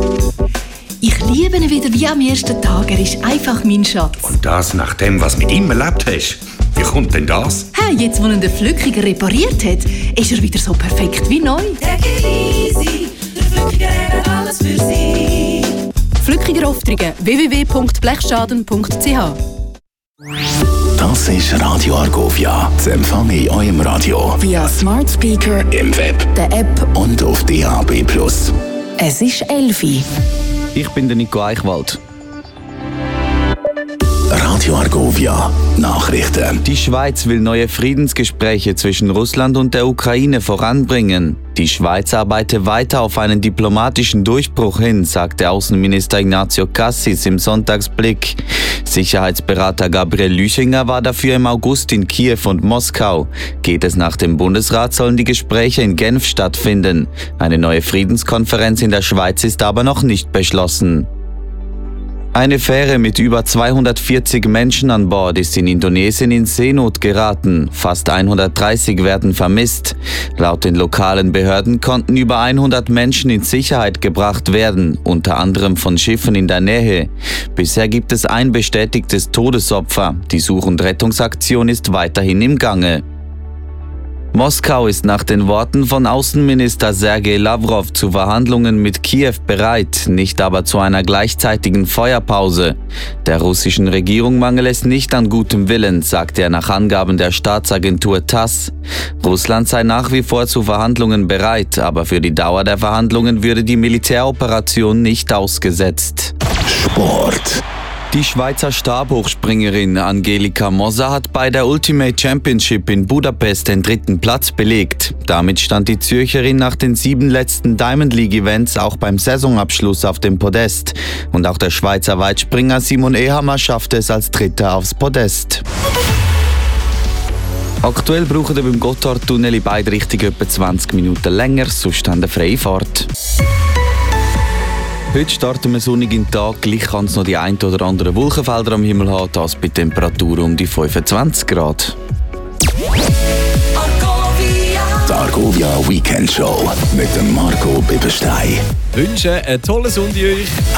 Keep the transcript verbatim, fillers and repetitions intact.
Ich liebe ihn wieder wie am ersten Tag. Er ist einfach mein Schatz. Und das nach dem, was du mit ihm erlebt hast. Wie kommt denn das? Hey, jetzt, wo ihn der Flückiger repariert hat, ist er wieder so perfekt wie neu. Take it easy, der Flückiger hat alles für Sie. Flückiger Aufträge w w w punkt blechschaden punkt c h. Das ist Radio Argovia. Das empfange ich in eurem Radio. Via Smart Speaker, im Web, der App und auf D A B plus. Es ist elfi. Ich bin der Nico Eichwald. Radio Argovia. Nachrichten. Die Schweiz will neue Friedensgespräche zwischen Russland und der Ukraine voranbringen. Die Schweiz arbeite weiter auf einen diplomatischen Durchbruch hin, sagte Außenminister Ignazio Cassis im Sonntagsblick. Sicherheitsberater Gabriel Lüchinger war dafür im August in Kiew und Moskau. Geht es nach dem Bundesrat, sollen die Gespräche in Genf stattfinden. Eine neue Friedenskonferenz in der Schweiz ist aber noch nicht beschlossen. Eine Fähre mit über zweihundertvierzig Menschen an Bord ist in Indonesien in Seenot geraten. Fast hundertdreißig werden vermisst. Laut den lokalen Behörden konnten über hundert Menschen in Sicherheit gebracht werden, unter anderem von Schiffen in der Nähe. Bisher gibt es ein bestätigtes Todesopfer. Die Such- und Rettungsaktion ist weiterhin im Gange. Moskau ist nach den Worten von Außenminister Sergei Lavrov zu Verhandlungen mit Kiew bereit, nicht aber zu einer gleichzeitigen Feuerpause. Der russischen Regierung mangele es nicht an gutem Willen, sagte er nach Angaben der Staatsagentur TASS. Russland sei nach wie vor zu Verhandlungen bereit, aber für die Dauer der Verhandlungen würde die Militäroperation nicht ausgesetzt. Sport. Die Schweizer Stabhochspringerin Angelika Moser hat bei der Ultimate Championship in Budapest den dritten Platz belegt. Damit stand die Zürcherin nach den sieben letzten Diamond League Events auch beim Saisonabschluss auf dem Podest. Und auch der Schweizer Weitspringer Simon Ehammer schaffte es als Dritter aufs Podest. Aktuell brauchen wir beim Gotthardtunnel in beide Richtungen etwa zwanzig Minuten länger, sonst haben wir freie Fahrt. Heute starten wir sonnig in den Tag, gleich kann es noch die ein oder anderen Wolkenfelder am Himmel haben, das bei Temperaturen um die fünfundzwanzig Grad. Die Argovia Weekend Show mit dem Marco Bibberstein. Wünsche einen tollen Sonntag euch.